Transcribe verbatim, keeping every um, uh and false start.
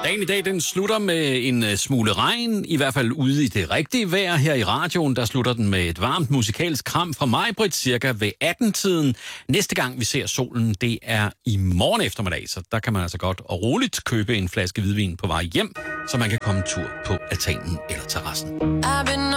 Dagen i dag, den slutter med en smule regn, i hvert fald ude i det rigtige vejr her i radioen. Der slutter den med et varmt musikalsk kram fra mig, Britt, cirka ved atten-tiden. Næste gang vi ser solen, det er i morgen eftermiddag, så der kan man altså godt og roligt købe en flaske hvidvin på vej hjem, så man kan komme en tur på altanen eller terrassen.